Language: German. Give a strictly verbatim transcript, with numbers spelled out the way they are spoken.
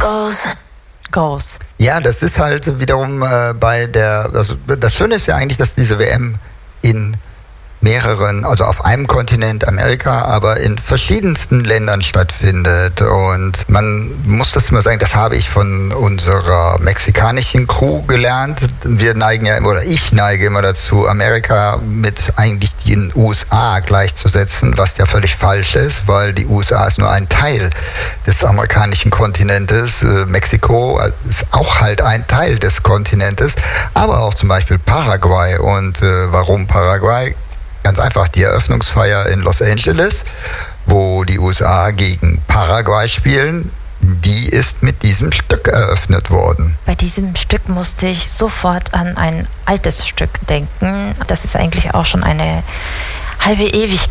goes. Goes. Ja, das ist halt wiederum äh, bei der, also das Schöne ist ja eigentlich, dass diese W M in mehreren, also auf einem Kontinent Amerika, aber in verschiedensten Ländern stattfindet. Und man muss das immer sagen, das habe ich von unserer mexikanischen Crew gelernt. Wir neigen ja immer, oder ich neige immer dazu, Amerika mit eigentlich den U S A gleichzusetzen, was ja völlig falsch ist, weil die U S A ist nur ein Teil des amerikanischen Kontinentes. Mexiko ist auch halt ein Teil des Kontinentes, aber auch zum Beispiel Paraguay. Und äh, warum Paraguay? Ganz einfach, die Eröffnungsfeier in Los Angeles, wo die U S A gegen Paraguay spielen, die ist mit diesem Stück eröffnet worden. Bei diesem Stück musste ich sofort an ein altes Stück denken. Das ist eigentlich auch schon eine halbe Ewigkeit